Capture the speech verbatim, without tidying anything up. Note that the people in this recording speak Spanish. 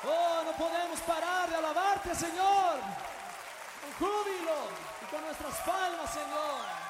Oh, no podemos parar de alabarte, Señor, con júbilo y con nuestras palmas, Señor.